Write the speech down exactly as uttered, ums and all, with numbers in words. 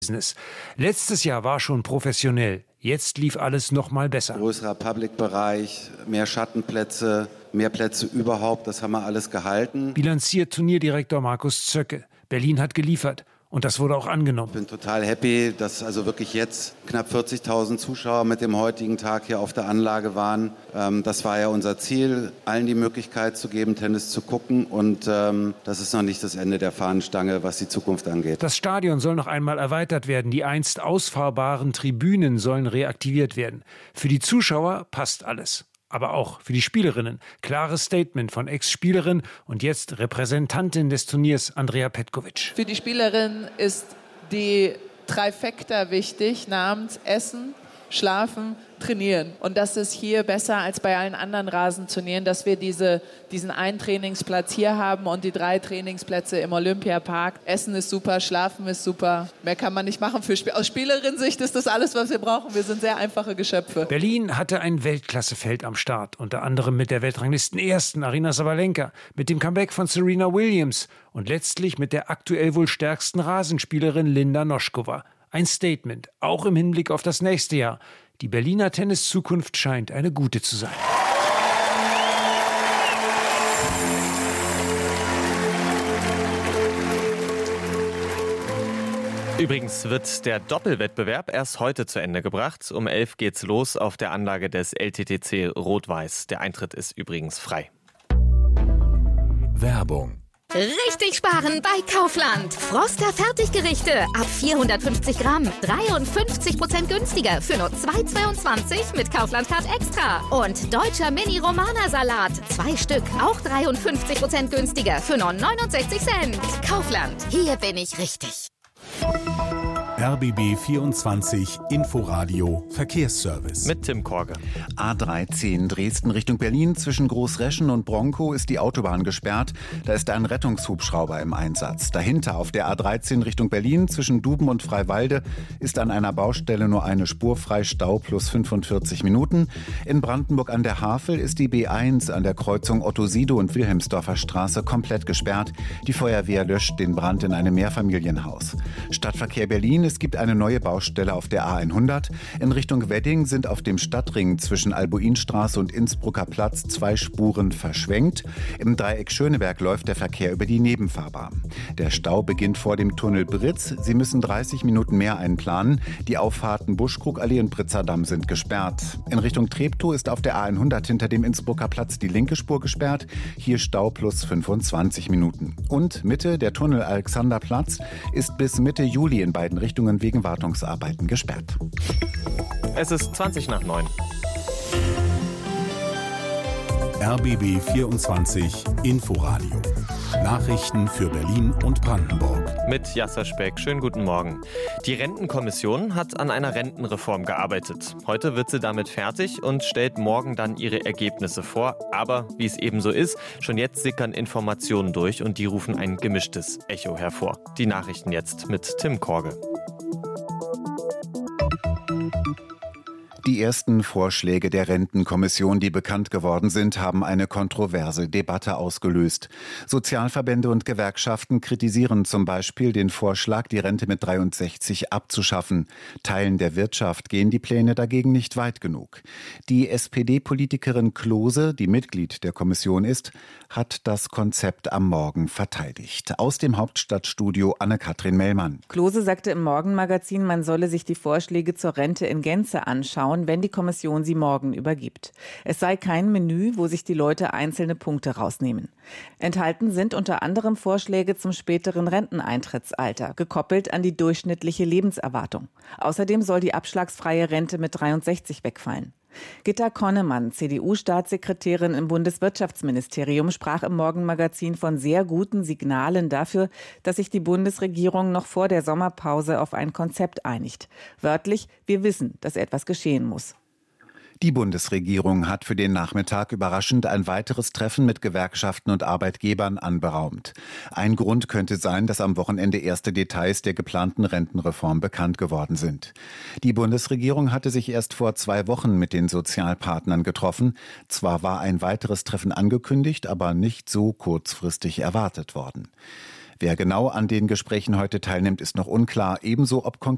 Letztes Jahr war schon professionell, jetzt lief alles noch mal besser. Größerer Public-Bereich, mehr Schattenplätze, mehr Plätze überhaupt, das haben wir alles gehalten. Bilanziert Turnierdirektor Markus Zöcke. Berlin hat geliefert. Und das wurde auch angenommen. Ich bin total happy, dass also wirklich jetzt knapp vierzigtausend Zuschauer mit dem heutigen Tag hier auf der Anlage waren. Ähm, das war ja unser Ziel, allen die Möglichkeit zu geben, Tennis zu gucken. Und ähm, das ist noch nicht das Ende der Fahnenstange, was die Zukunft angeht. Das Stadion soll noch einmal erweitert werden. Die einst ausfahrbaren Tribünen sollen reaktiviert werden. Für die Zuschauer passt alles. Aber auch für die Spielerinnen. Klares Statement von Ex-Spielerin und jetzt Repräsentantin des Turniers Andrea Petkovic. Für die Spielerin ist die Trifecta wichtig, namens Essen, Schlafen, Trainieren. Und das ist hier besser als bei allen anderen Rasenturnieren, dass wir diese, diesen einen Trainingsplatz hier haben und die drei Trainingsplätze im Olympiapark. Essen ist super, Schlafen ist super. Mehr kann man nicht machen. Für Sp- Aus Spielerinnensicht ist das alles, was wir brauchen. Wir sind sehr einfache Geschöpfe. Berlin hatte ein Weltklassefeld am Start. Unter anderem mit der Weltranglisten-Ersten Aryna Sabalenka, mit dem Comeback von Serena Williams und letztlich mit der aktuell wohl stärksten Rasenspielerin Linda Noskova. Ein Statement, auch im Hinblick auf das nächste Jahr. Die Berliner Tenniszukunft scheint eine gute zu sein. Übrigens wird der Doppelwettbewerb erst heute zu Ende gebracht. Um elf geht's los auf der Anlage des L T T C Rot-Weiß. Der Eintritt ist übrigens frei. Werbung. Richtig sparen bei Kaufland. Froster Fertiggerichte ab vierhundertfünfzig Gramm. dreiundfünfzig Prozent günstiger für nur zwei Euro zweiundzwanzig mit Kaufland Card Extra. Und deutscher Mini-Romana-Salat. Zwei Stück, auch dreiundfünfzig Prozent günstiger für nur neunundsechzig Cent. Kaufland, hier bin ich richtig. R B B vierundzwanzig Inforadio Verkehrsservice. Mit Tim Korge. A dreizehn Dresden Richtung Berlin. Zwischen Großreschen und Bronkow ist die Autobahn gesperrt. Da ist ein Rettungshubschrauber im Einsatz. Dahinter auf der A dreizehn Richtung Berlin zwischen Duben und Freiwalde ist an einer Baustelle nur eine Spur frei, Stau plus fünfundvierzig Minuten. In Brandenburg an der Havel ist die B eins an der Kreuzung Otto-Sido und Wilhelmsdorfer Straße komplett gesperrt. Die Feuerwehr löscht den Brand in einem Mehrfamilienhaus. Stadtverkehr Berlin. Es gibt eine neue Baustelle auf der A hundert. In Richtung Wedding sind auf dem Stadtring zwischen Albuinstraße und Innsbrucker Platz zwei Spuren verschwenkt. Im Dreieck Schöneberg läuft der Verkehr über die Nebenfahrbahn. Der Stau beginnt vor dem Tunnel Britz. Sie müssen dreißig Minuten mehr einplanen. Die Auffahrten Buschkrugallee und Britzerdamm sind gesperrt. In Richtung Treptow ist auf der A hundert hinter dem Innsbrucker Platz die linke Spur gesperrt. Hier Stau plus fünfundzwanzig Minuten. Und Mitte, der Tunnel Alexanderplatz, ist bis Mitte Juli in beiden Richtungen wegen Wartungsarbeiten gesperrt. Es ist zwanzig nach neun. R B B vierundzwanzig Inforadio. Nachrichten für Berlin und Brandenburg. Mit Jasser Speck. Schönen guten Morgen. Die Rentenkommission hat an einer Rentenreform gearbeitet. Heute wird sie damit fertig und stellt morgen dann ihre Ergebnisse vor. Aber wie es eben so ist, schon jetzt sickern Informationen durch und die rufen ein gemischtes Echo hervor. Die Nachrichten jetzt mit Tim Korge. Die ersten Vorschläge der Rentenkommission, die bekannt geworden sind, haben eine kontroverse Debatte ausgelöst. Sozialverbände und Gewerkschaften kritisieren zum Beispiel den Vorschlag, die Rente mit dreiundsechzig abzuschaffen. Teilen der Wirtschaft gehen die Pläne dagegen nicht weit genug. Die S P D-Politikerin Klose, die Mitglied der Kommission ist, hat das Konzept am Morgen verteidigt. Aus dem Hauptstadtstudio Anne-Kathrin Mellmann. Klose sagte im Morgenmagazin, man solle sich die Vorschläge zur Rente in Gänze anschauen, wenn die Kommission sie morgen übergibt. Es sei kein Menü, wo sich die Leute einzelne Punkte rausnehmen. Enthalten sind unter anderem Vorschläge zum späteren Renteneintrittsalter, gekoppelt an die durchschnittliche Lebenserwartung. Außerdem soll die abschlagsfreie Rente mit dreiundsechzig wegfallen. Gitta Konnemann, C D U-Staatssekretärin im Bundeswirtschaftsministerium, sprach im Morgenmagazin von sehr guten Signalen dafür, dass sich die Bundesregierung noch vor der Sommerpause auf ein Konzept einigt. Wörtlich, wir wissen, dass etwas geschehen muss. Die Bundesregierung hat für den Nachmittag überraschend ein weiteres Treffen mit Gewerkschaften und Arbeitgebern anberaumt. Ein Grund könnte sein, dass am Wochenende erste Details der geplanten Rentenreform bekannt geworden sind. Die Bundesregierung hatte sich erst vor zwei Wochen mit den Sozialpartnern getroffen. Zwar war ein weiteres Treffen angekündigt, aber nicht so kurzfristig erwartet worden. Wer genau an den Gesprächen heute teilnimmt, ist noch unklar. Ebenso ob konkret